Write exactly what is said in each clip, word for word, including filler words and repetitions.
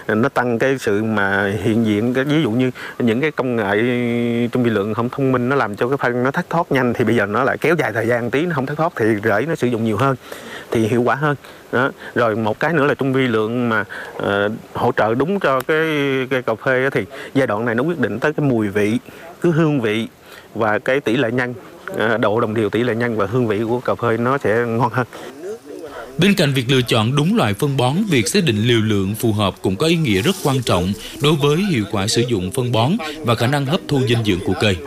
nó tăng cái sự mà hiện diện, cái ví dụ như những cái công nghệ trung vi lượng không thông minh nó làm cho cái phân nó thất thoát nhanh, thì bây giờ nó lại kéo dài thời gian tí nó không thất thoát thì rễ nó sử dụng nhiều hơn thì hiệu quả hơn. Đó. Rồi một cái nữa là trung vi lượng mà uh, hỗ trợ đúng cho cái cây cà phê thì giai đoạn này nó quyết định tới cái mùi vị, cái hương vị và cái tỷ lệ nhân, uh, độ đồng đều tỷ lệ nhân và hương vị của cà phê nó sẽ ngon hơn. Bên cạnh việc lựa chọn đúng loại phân bón, việc xác định liều lượng phù hợp cũng có ý nghĩa rất quan trọng đối với hiệu quả sử dụng phân bón và khả năng hấp thu dinh dưỡng của cây.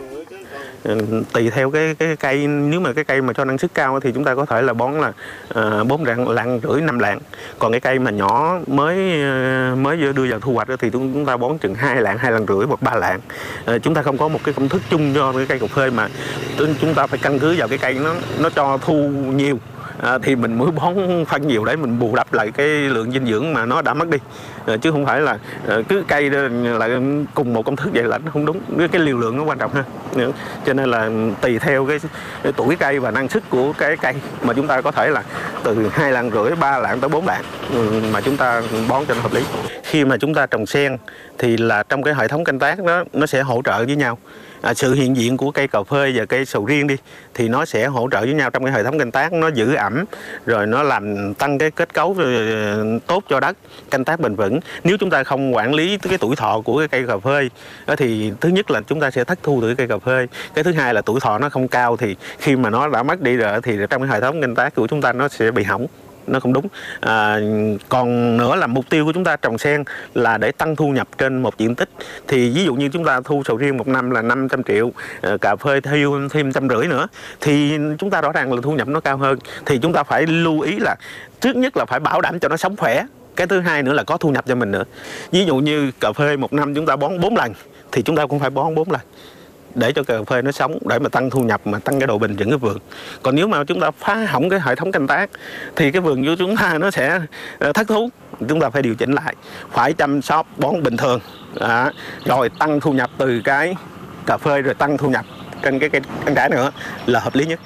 Tùy theo cái cái cây, nếu mà cái cây mà cho năng suất cao thì chúng ta có thể là bón là bốn uh, lạng, lạng rưỡi năm lạng. Còn cái cây mà nhỏ mới uh, mới đưa vào thu hoạch thì chúng ta bón chừng hai lạng, hai lạng rưỡi hoặc ba lạng. Uh, chúng ta không có một cái công thức chung cho cái cây cà phê, mà chúng ta phải căn cứ vào cái cây nó nó cho thu nhiều. À, thì mình mới bón phân nhiều để mình bù đắp lại cái lượng dinh dưỡng mà nó đã mất đi, à, chứ không phải là à, cứ cây là cùng một công thức vậy là nó không đúng. Cái, cái liều lượng nó quan trọng ha, cho nên là tùy theo cái, cái tuổi cây và năng suất của cái cây mà chúng ta có thể là từ hai lạng rưỡi, ba lạng tới bốn lạng mà chúng ta bón cho nó hợp lý. Khi mà chúng ta trồng sen thì là trong cái hệ thống canh tác đó nó sẽ hỗ trợ với nhau. À, sự hiện diện của cây cà phê và cây sầu riêng đi thì nó sẽ hỗ trợ với nhau trong cái hệ thống canh tác, nó giữ ẩm rồi nó làm tăng cái kết cấu tốt cho đất, canh tác bền vững. Nếu chúng ta không quản lý cái tuổi thọ của cái cây cà phê thì thứ nhất là chúng ta sẽ thất thu từ cái cây cà phê, cái thứ hai là tuổi thọ nó không cao thì khi mà nó đã mất đi rồi thì trong cái hệ thống canh tác của chúng ta nó sẽ bị hỏng, nó không đúng. À, còn nữa là mục tiêu của chúng ta trồng sen là để tăng thu nhập trên một diện tích. Thì ví dụ như chúng ta thu sầu riêng một năm là năm trăm triệu, à, cà phê thêm thêm trăm rưỡi nữa thì chúng ta rõ ràng là thu nhập nó cao hơn. Thì chúng ta phải lưu ý là trước nhất là phải bảo đảm cho nó sống khỏe. Cái thứ hai nữa là có thu nhập cho mình nữa. Ví dụ như cà phê một năm chúng ta bón bốn lần thì chúng ta cũng phải bón bốn lần để cho cà phê nó sống, để mà tăng thu nhập, mà tăng cái độ bền vững cái vườn. Còn nếu mà chúng ta phá hỏng cái hệ thống canh tác thì cái vườn của chúng ta nó sẽ thất thú. Chúng ta phải điều chỉnh lại, phải chăm sóc bón bình thường, à, rồi tăng thu nhập từ cái cà phê, rồi tăng thu nhập trên cái cây ăn trái nữa là hợp lý nhất.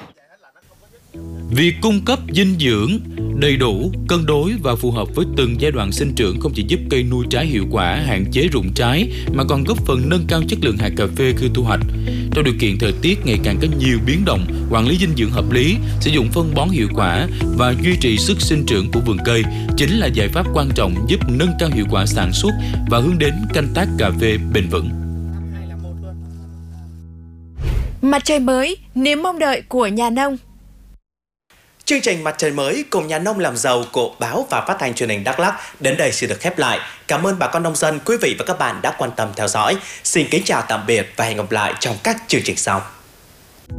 Việc cung cấp dinh dưỡng đầy đủ, cân đối và phù hợp với từng giai đoạn sinh trưởng không chỉ giúp cây nuôi trái hiệu quả, hạn chế rụng trái mà còn góp phần nâng cao chất lượng hạt cà phê khi thu hoạch. Trong điều kiện thời tiết ngày càng có nhiều biến động, quản lý dinh dưỡng hợp lý, sử dụng phân bón hiệu quả và duy trì sức sinh trưởng của vườn cây chính là giải pháp quan trọng giúp nâng cao hiệu quả sản xuất và hướng đến canh tác cà phê bền vững. Mặt trời mới, niềm mong đợi của nhà nông. Chương trình Mặt trời mới cùng nhà nông làm giàu của báo và phát thanh truyền hình Đắk Lắk đến đây xin được khép lại. Cảm ơn bà con nông dân, quý vị và các bạn đã quan tâm theo dõi. Xin kính chào tạm biệt và hẹn gặp lại trong các chương trình sau.